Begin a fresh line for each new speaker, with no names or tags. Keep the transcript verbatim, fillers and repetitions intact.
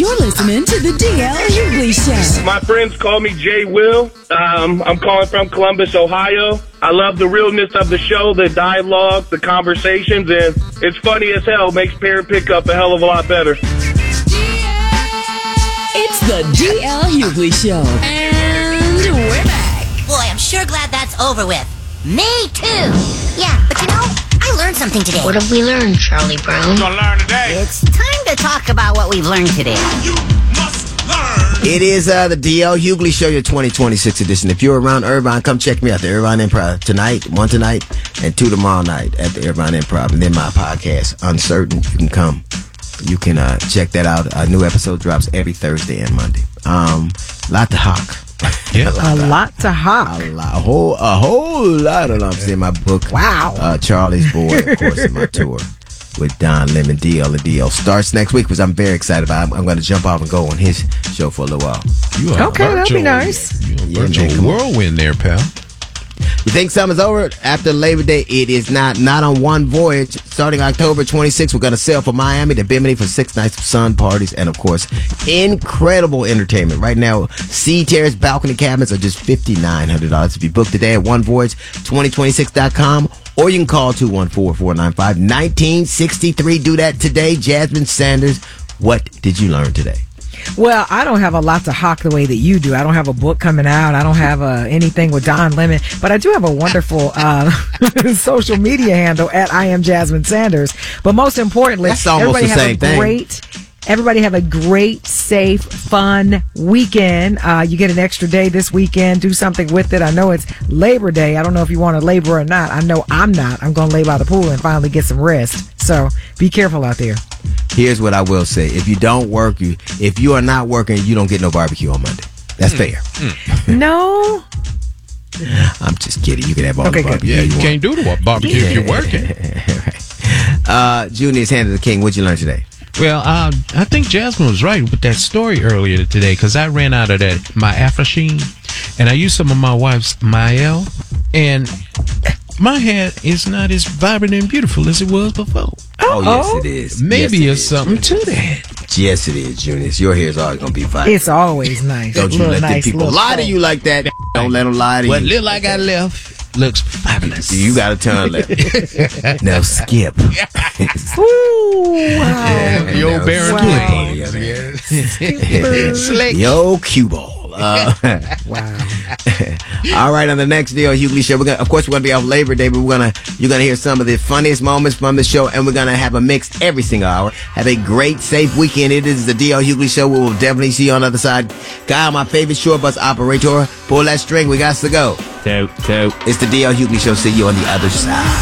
You're listening to the D L Hughley Show.
My friends call me Jay Will. Um, I'm calling from Columbus, Ohio. I love the realness of the show, the dialogue, the conversations, and it's funny as hell. Makes parent pickup a hell of a lot better.
It's the D L Hughley Show. And we're back.
Boy, I'm sure glad that's over with. Me too. Yeah, but you know, I learned something today.
What have we learned, Charlie Brown?
We're gonna learn today.
It's time to talk about what we've learned today.
You must learn.
It is uh, the D L Hughley Show, your twenty twenty-six edition. If you're around Irvine, come check me out, the Irvine Improv tonight, one tonight, and two tomorrow night at the Irvine Improv. And then my podcast, Uncertain, you can come. You can uh, check that out. A new episode drops every Thursday and Monday. Um, lot to hawk.
Yeah,
a lot to hawk.
A, lot, a whole, a whole lot of them. In my book.
Wow.
Uh, Charlie's Boy, of course, in my tour with Don Lemon. D L. The D L starts next week, which I'm very excited about. I'm, I'm going to jump off and go on his show for a little while.
You are
okay, that'd
virtual,
be nice.
You're a
Yeah,
virtual
man, come on.
whirlwind there, pal.
You think summer's over? After Labor Day, it is not. Not on one voyage. Starting October twenty-sixth, we're going to sail from Miami to Bimini for six nights of sun, parties, and, of course, incredible entertainment. Right now, sea terrace balcony cabins are just five thousand nine hundred dollars. If you book today at one voyage twenty twenty-six dot com, or you can call two one four, four nine five, one nine six three. Do that today. Jasmine Sanders, what did you learn today?
Well, I don't have a lot to hawk the way that you do. I don't have a book coming out. I don't have uh, anything with Don Lemon, but I do have a wonderful uh, social media handle at I am Jasmine Sanders. But most importantly,
That's almost
everybody
the
have
same
a
thing.
great. Everybody have a great, safe, fun weekend. Uh, you get an extra day this weekend. Do something with it. I know it's Labor Day. I don't know if you want to labor or not. I know I'm not. I'm going to lay by the pool and finally get some rest. So be careful out there.
Here's what I will say. If you don't work, you if you are not working, you don't get no barbecue on Monday. That's fair.
No.
I'm just kidding. You can have all
Okay,
the
good.
barbecue
Yeah,
you
you
want.
can't do the barbecue if you're working.
Right. Uh, Junior's Hand of the King. What'd you learn today?
Well, uh, I think Jasmine was right with that story earlier today because I ran out of that my Afrasheen and I used some of my wife's Mael, and my hair is not as vibrant and beautiful as it was before.
Oh, yes, it is.
Maybe
yes,
it's
is.
something to that.
Yes, it is, Junior. Your hair is always going to be fine.
It's always nice.
Don't you
Little
let the
nice
people
little
lie to
thing.
you like that. Don't let them lie to
What
you.
little I got left looks fabulous.
You got to turn left. Now skip.
Ooh, wow.
The old
Now
Baron
skip.
Plain. Slick.
Yo, cue ball. Uh,
Wow.
all right, on the next D L Hughley Show, we're gonna, of course, we're gonna be off Labor Day, but we're gonna you're gonna hear some of the funniest moments from the show, and we're gonna have a mix every single hour. Have a great, safe weekend. It is the D L Hughley Show. We will definitely see you on the other side. Guy, my favorite short bus operator, pull that string. We got to go.
Two, two.
It's the D L Hughley Show. See you on the other side.